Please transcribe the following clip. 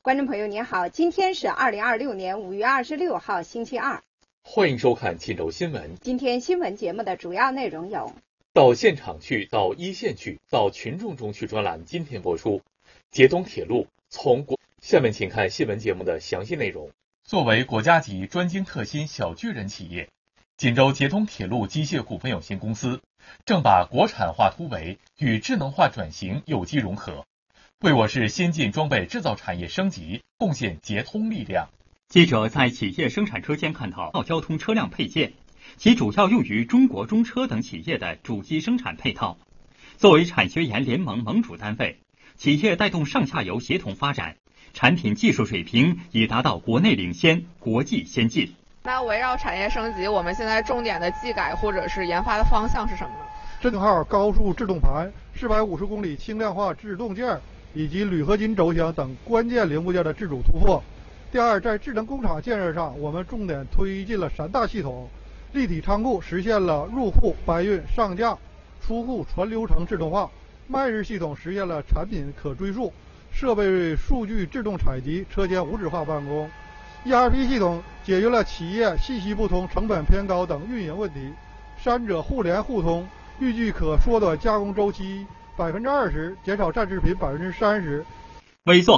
观众朋友您好，今天是2026年5月26号星期二， 欢迎收看冀州新闻。 今天新闻节目的主要内容有： 到现场去，到一线去，到群众中去专栏今天播出。捷通铁路下面请看新闻节目的详细内容。作为国家级专精特新小巨人企业，锦州捷通铁路机械股份有限公司正把国产化突围与智能化转型有机融合，为我市先进装备制造产业升级贡献捷通力量。 记者在企业生产车间看到交通车辆配件，其主要用于中国中车等企业的主机生产配套。作为产学研联盟盟主单位，企业带动上下游协同发展，产品技术水平已达到国内领先、国际先进。 那围绕产业升级，我们现在重点的技改或者是研发的方向是什么呢？ 振号高速制动盘、450公里轻量化制动件以及铝合金轴箱等关键零部件的自主突破。第二，在智能工厂建设上，我们重点推进了3大系统，立体仓库实现了入库、搬运、上架、出库全流程自动化，卖日系统实现了产品可追溯，设备数据自动采集，车间无纸化办公。ERP 系统解决了企业信息不通、成本偏高等运营问题，三者互联互通，预计可缩短加工周期20%，减少暂制品30%。 为做